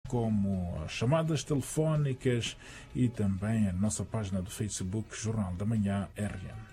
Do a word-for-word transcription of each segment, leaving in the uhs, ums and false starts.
como as chamadas telefónicas e também a nossa página do Facebook Jornal da Manhã R N.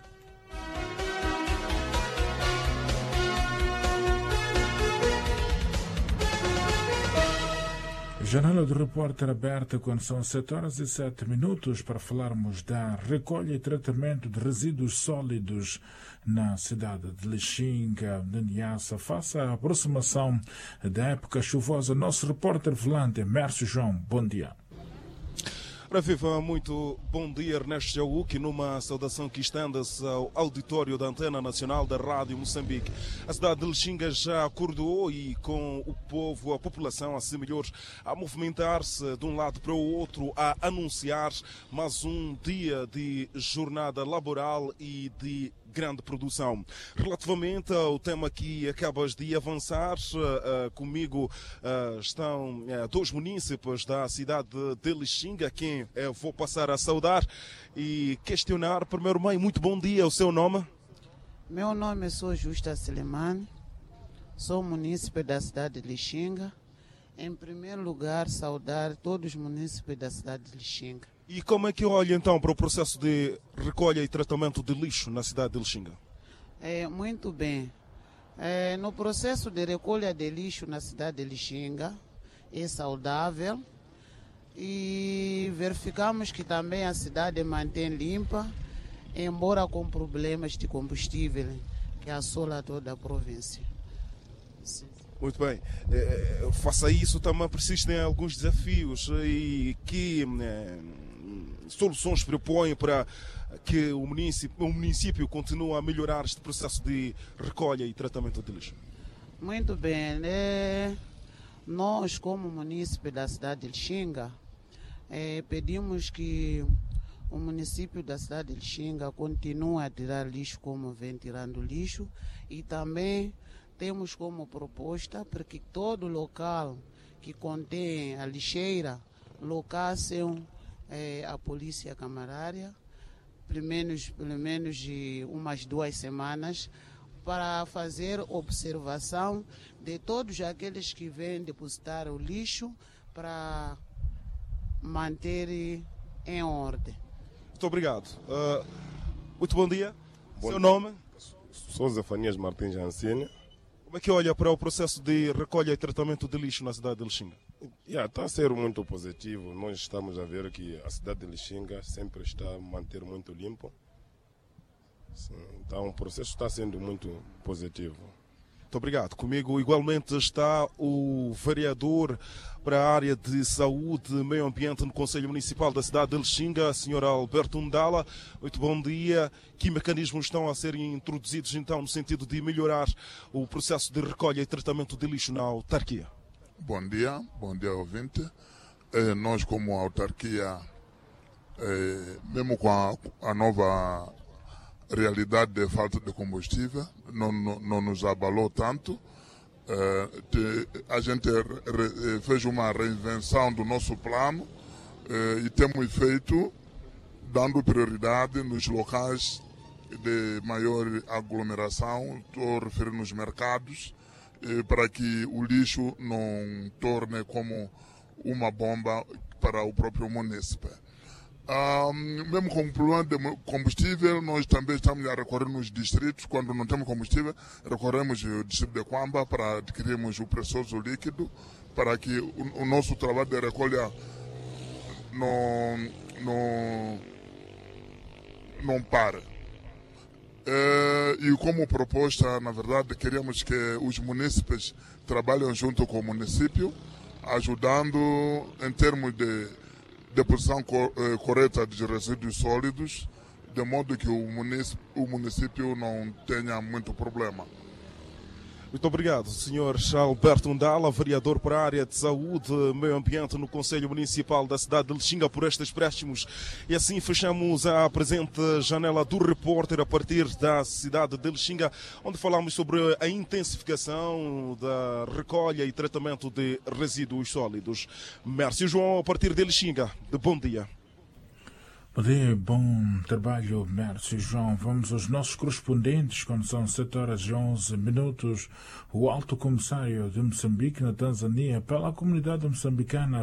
Janela do Repórter aberta quando são sete horas e sete minutos para falarmos da recolha e tratamento de resíduos sólidos na cidade de Lixinga, de Niassa. Face à aproximação da época chuvosa, nosso repórter volante, Mércio João, bom dia. Ora viva, muito bom dia, Ernesto Jauque, numa saudação que estenda-se ao auditório da Antena Nacional da Rádio Moçambique. A cidade de Lixinga já acordou e com o povo, a população, assim melhor, a movimentar-se de um lado para o outro, a anunciar mais um dia de jornada laboral e de grande produção. Relativamente ao tema que acabas de avançar, uh, comigo uh, estão uh, dois munícipes da cidade de Lixinga, quem eu vou passar a saudar e questionar. Primeiro, mãe, muito bom dia, o seu nome? Meu nome é Sou Justa Selemani, sou munícipe da cidade de Lixinga. Em primeiro lugar, saudar todos os munícipes da cidade de Lixinga. E como é que olha então para o processo de recolha e tratamento de lixo na cidade de Lixinga? É, muito bem. É, no processo de recolha de lixo na cidade de Lixinga é saudável e verificamos que também a cidade mantém limpa, embora com problemas de combustível que assola toda a província. Sim. Muito bem. É, face a isso também persistem alguns desafios e que é, soluções propõem para que o município, o município continue a melhorar este processo de recolha e tratamento de lixo? Muito bem. É, nós, como munícipe da cidade de Lixinga, é, pedimos que o município da cidade de Lixinga continue a tirar lixo como vem tirando lixo e também temos como proposta para que todo local que contém a lixeira locassem é, a polícia camarária, pelo menos, pelo menos de umas duas semanas, para fazer observação de todos aqueles que vêm depositar o lixo para manter em ordem. Muito obrigado. Uh, muito bom dia. Bom Seu dia. nome? Sou Zefanias Martins Jancini. Como é que olha para o processo de recolha e tratamento de lixo na cidade de Lixinga? Yeah, está a ser muito positivo. Nós estamos a ver que a cidade de Lixinga sempre está a manter muito limpo. Sim, então o processo está sendo muito positivo. Muito obrigado. Comigo igualmente está o vereador para a área de saúde e meio ambiente no Conselho Municipal da cidade de Lixinga, senhor Alberto Ndala. Muito bom dia. Que mecanismos estão a ser introduzidos então no sentido de melhorar o processo de recolha e tratamento de lixo na autarquia? Bom dia, bom dia ouvinte. Eh, nós como autarquia, eh, mesmo com a, a nova realidade de falta de combustível, não, não, não nos abalou tanto. Uh, te, a gente re, fez uma reinvenção do nosso plano uh, e temos feito dando prioridade nos locais de maior aglomeração, estou referindo nos mercados, uh, para que o lixo não torne como uma bomba para o próprio município. Um, mesmo com o problema de combustível, nós também estamos a recorrer nos distritos. Quando não temos combustível, recorremos ao distrito de Quamba para adquirirmos o precioso líquido, para que o, o nosso trabalho de recolha não, não, não pare. É, e como proposta, na verdade, queríamos que os munícipes trabalhem junto com o município, ajudando em termos de deposição correta de resíduos sólidos, de modo que o município, o município não tenha muito problema. Muito obrigado, senhor Alberto Ndala, vereador para a área de saúde e meio ambiente no Conselho Municipal da cidade de Lixinga, por estes préstimos. E assim fechamos a presente janela do repórter a partir da cidade de Lixinga, onde falamos sobre a intensificação da recolha e tratamento de resíduos sólidos. Mércio João, a partir de Lixinga. De bom dia. Bom dia, bom trabalho, Mércio João. Vamos aos nossos correspondentes, quando são sete horas e onze minutos. O Alto Comissário de Moçambique, na Tanzânia, pela comunidade moçambicana,